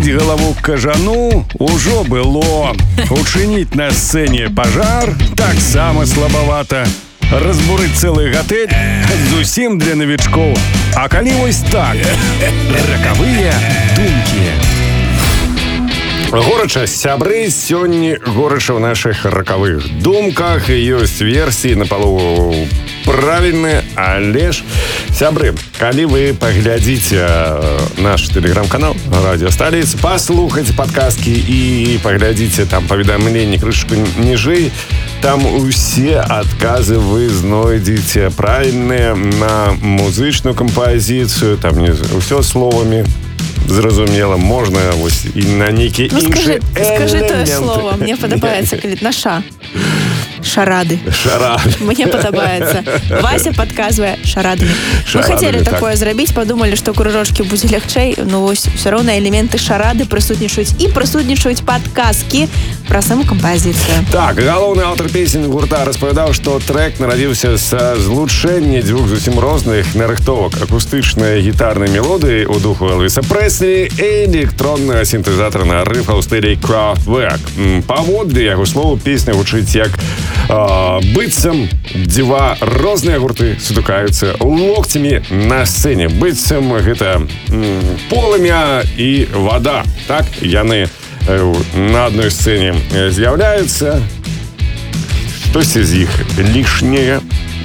прыбіць галаву к кажану ўжо было. Учыніць на сцэне пажар таксама слабавата. Разбурыць цэлы гатэль зусім для навічкоў. А калі вось так, ракавыя думкі. Горача, сябры, сёння горача ў нашых ракавых думках. Ёсць версіі напалову правільныя, але ж, сябры, калі вы паглядзіце наш тэлеграм-канал Радио Сталіца, паслухайце падказкі і паглядзіце там паведамленні крышку ніжэй, там усе адказы вы знойдзеце правільныя на музычную кампазіцыю, там не ўсё словамі. Зразумела, можна вось і на нейкія іншыя элементы. Скажи тое слово, мне падабаецца, калі наша. Шарады. Мне падабаецца. Вася падказвае шарадамі. Мы хацелі такое зрабіць, падумалі, што кружочкі будзе лягчэй, но вось все роўна элементы шарады прысутнічаюць і прысутнічаюць падказкі пра саму кампазіцыю. Так, галоўны аўтар песень гурта распавядаў, што трэк нарадзіўся са злучэння дзвюх зусім розных нарыхтовак акустычнай гітарнай мелодыі ў духу Элвіса Прэслі і электроннага сінтэзатара на рыфа ў стылі Kraftwerk. Паводле яго слову, песня гучыць як быццам два розныя гурты сутыкаюцца локцямі на сцэне. Быццам гэта полымя і вада. Так, яны на адной сцэне з'яўляюцца, хтосьці з іх лішняе,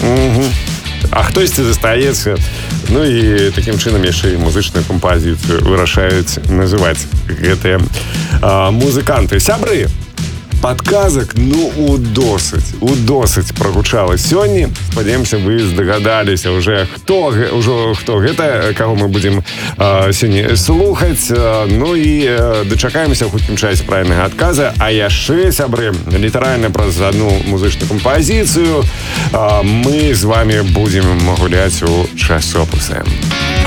а хтосьці застаецца. Ну і такім чынам яшчэ і музычную кампазіцыю вырашаюць называць гэтыя музыканты. Сябры, падказак, у досыць прагучала сёння. Спадзяёмся, вы здагадаліся ўжо хто гэта, каго мы будзем сёння слухаць. Ну і дачакаемся ў хуткім часе правільнага адказа. А яшчэ, сябры, літаральна праз адну музычную кампазіцыю мы з вами будзем гуляць у часопісы.